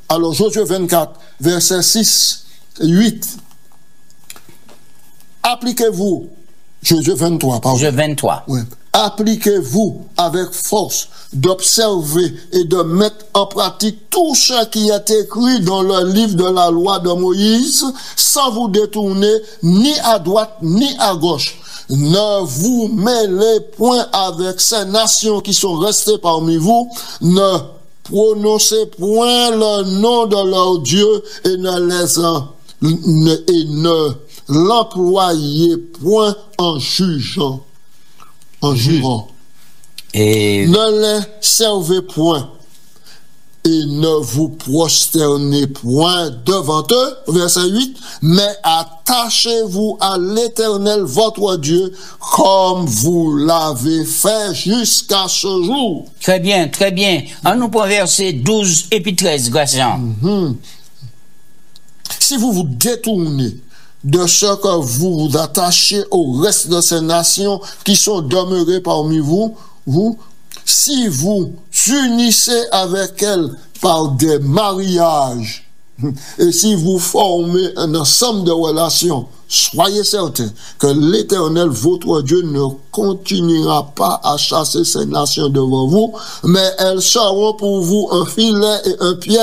Alors, Josué 24, verset 6 et 8. Appliquez-vous, Josué 23, pardon. Josué 23. Oui. Appliquez-vous avec force d'observer et de mettre en pratique tout ce qui est écrit dans le livre de la loi de Moïse, sans vous détourner ni à droite ni à gauche. Ne vous mêlez point avec ces nations qui sont restées parmi vous, ne prononcez point le nom de leur Dieu et ne l'employez point en jugeant. En jurant. Et Ne les servez point et ne vous prosternez point devant eux, verset 8, mais attachez-vous à l'Éternel votre Dieu comme vous l'avez fait jusqu'à ce jour. très bien, très bien. On nous prend verset 12 et puis 13, grâce Jean. Si vous vous détournez de ce que vous vous attachez au reste de ces nations qui sont demeurées parmi vous, si vous unissez avec elles par des mariages, et si vous formez un ensemble de relations, soyez certains que l'Éternel, votre Dieu, ne continuera pas à chasser ces nations devant vous, mais elles seront pour vous un filet et un piège